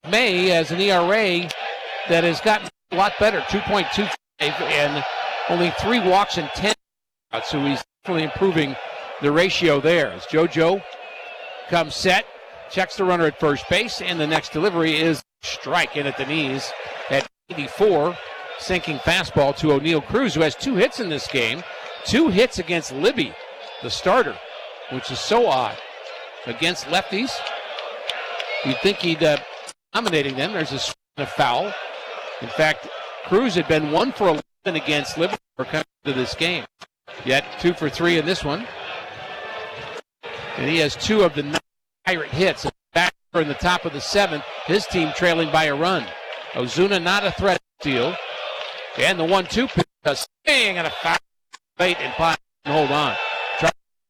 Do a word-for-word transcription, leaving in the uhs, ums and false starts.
May has an E R A that has gotten a lot better, two point two five, and only three walks and ten outs, so he's definitely improving the ratio there. As JoJo comes set, checks the runner at first base, and the next delivery is strike in at the knees at eighty-four. Sinking fastball to O'Neal Cruz, who has two hits in this game. Two hits against Libby, the starter, which is so odd. Against lefties, you'd think he'd uh, dominating them. There's a swing and a foul. In fact, Cruz had been one for eleven against Libby coming into this game. Yet two for three in this one. And he has two of the nine Pirate hits. Back in the top of the seventh, his team trailing by a run. Ozuna not a threat steal. And the one two pitch, a swing and a foul late, and Pine can hold on.